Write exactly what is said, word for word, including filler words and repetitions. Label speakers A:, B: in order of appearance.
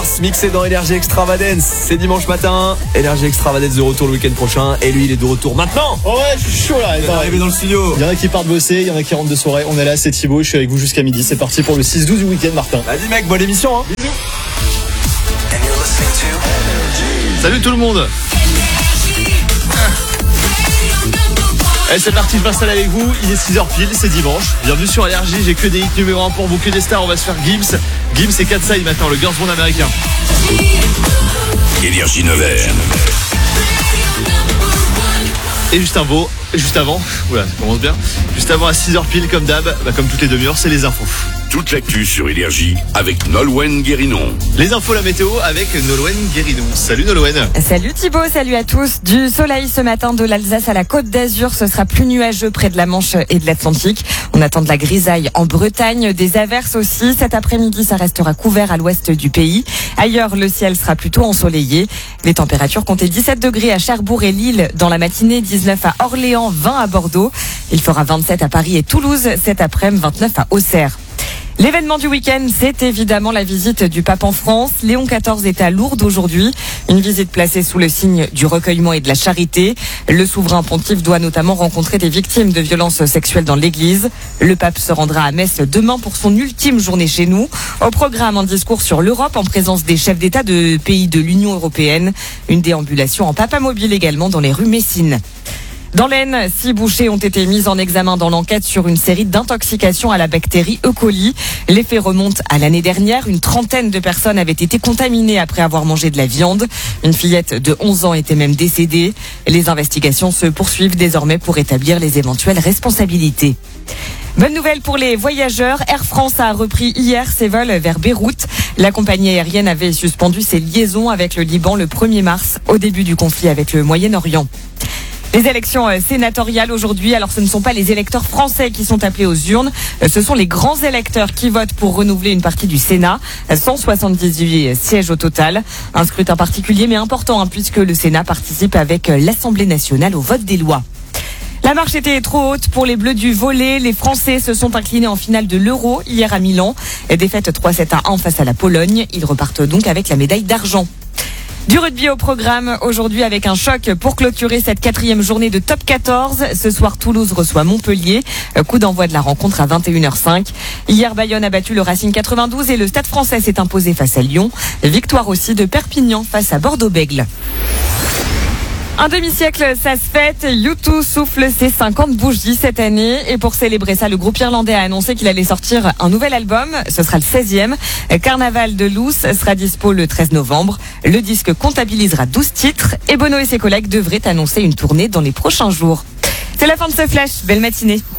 A: Mars, mixé dans Energy Extravagance. C'est dimanche matin. Energy Extravagance de retour le week-end prochain. Et lui, il est de retour maintenant.
B: Oh ouais, je suis chaud là.
A: Il est arrivé dans le studio.
B: Il y en a qui partent bosser, il y en a qui rentrent de soirée. On est là, c'est Thibaut. Je suis avec vous jusqu'à midi. C'est parti pour le six douze du week-end, Martin.
A: Vas-y, mec, bonne émission. Hein.
B: Bisous. Salut tout le monde. Allez, c'est parti, je m'installe avec vous. Il est six heures pile, c'est dimanche. Bienvenue sur Energy. J'ai que des hits numéro un pour vous, que des stars. On va se faire Gims. Gims et Katsai maintenant, le girls band américain.
C: Energy neuf heures.
B: Et juste un beau, juste avant, oula, ça commence bien. Juste avant à six heures pile, comme d'hab, bah, comme toutes les demi-heures, c'est les infos.
C: Toute l'actu sur Energy avec Nolwenn Guérinon.
B: Les infos, la météo avec Nolwenn Guérinon. Salut Nolwenn.
D: Salut Thibaut, salut à tous. Du soleil ce matin de l'Alsace à la Côte d'Azur, ce sera plus nuageux près de la Manche et de l'Atlantique. On attend de la grisaille en Bretagne, des averses aussi. Cet après-midi, ça restera couvert à l'ouest du pays. Ailleurs, le ciel sera plutôt ensoleillé. Les températures comptaient dix-sept degrés à Cherbourg et Lille dans la matinée, dix-neuf à Orléans, vingt à Bordeaux. Il fera vingt-sept à Paris et Toulouse, cet après-midi, vingt-neuf à Auxerre. L'événement du week-end, c'est évidemment la visite du pape en France. Léon quatorze est à Lourdes aujourd'hui. Une visite placée sous le signe du recueillement et de la charité. Le souverain pontife doit notamment rencontrer des victimes de violences sexuelles dans l'église. Le pape se rendra à Metz demain pour son ultime journée chez nous. Au programme, un discours sur l'Europe en présence des chefs d'État de pays de l'Union européenne. Une déambulation en papamobile également dans les rues Messines. Dans l'Aisne, six bouchers ont été mis en examen dans l'enquête sur une série d'intoxications à la bactérie E. coli. Les faits remontent à l'année dernière. Une trentaine de personnes avaient été contaminées après avoir mangé de la viande. Une fillette de onze ans était même décédée. Les investigations se poursuivent désormais pour établir les éventuelles responsabilités. Bonne nouvelle pour les voyageurs. Air France a repris hier ses vols vers Beyrouth. La compagnie aérienne avait suspendu ses liaisons avec le Liban le premier mars, au début du conflit avec le Moyen-Orient. Les élections sénatoriales aujourd'hui, alors ce ne sont pas les électeurs français qui sont appelés aux urnes, ce sont les grands électeurs qui votent pour renouveler une partie du Sénat, cent soixante-dix-huit sièges au total. Un scrutin particulier mais important hein, puisque le Sénat participe avec l'Assemblée nationale au vote des lois. La marche était trop haute pour les Bleus du volley. Les Français se sont inclinés en finale de l'Euro hier à Milan. Défaite trois sept à un face à la Pologne. Ils repartent donc avec la médaille d'argent. Du rugby au programme aujourd'hui avec un choc pour clôturer cette quatrième journée de top quatorze. Ce soir, Toulouse reçoit Montpellier. Coup d'envoi de la rencontre à vingt et une heures cinq. Hier, Bayonne a battu le Racing quatre-vingt-douze et le Stade français s'est imposé face à Lyon. Victoire aussi de Perpignan face à Bordeaux-Bègles. Un demi-siècle, ça se fête. U deux souffle ses cinquante bougies cette année. Et pour célébrer ça, le groupe irlandais a annoncé qu'il allait sortir un nouvel album. Ce sera le seizième. Carnaval de Loose sera dispo le treize novembre. Le disque comptabilisera douze titres. Et Bono et ses collègues devraient annoncer une tournée dans les prochains jours. C'est la fin de ce flash. Belle matinée.